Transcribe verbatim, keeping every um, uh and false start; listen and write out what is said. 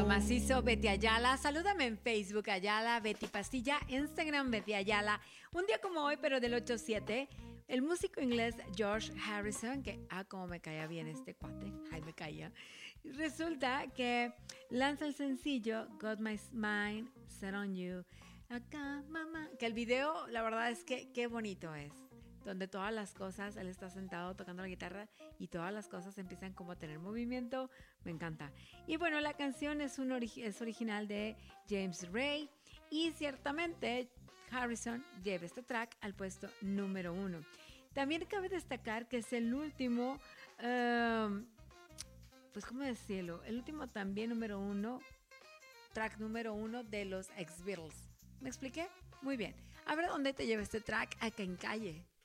macizo, Betty Ayala. Salúdame en Facebook, Ayala, Betty Pastilla, Instagram, Betty Ayala. Un día como hoy, pero del ocho siete, el músico inglés George Harrison, que, ah, cómo me caía bien este cuate, ay, me caía. Resulta que lanza el sencillo Got My Mind Set On You. Acá, mamá. Que el video, la verdad es que qué bonito es. Donde todas las cosas, él está sentado tocando la guitarra y todas las cosas empiezan como a tener movimiento. Me encanta. Y bueno, la canción es, un ori- es original de James Ray y ciertamente Harrison lleva este track al puesto número uno. También cabe destacar que es el último, um, pues cómo decirlo, el último también número uno, track número uno de los ex-Beatles. ¿Me expliqué? Muy bien. A ver dónde te lleva este track, acá en calle.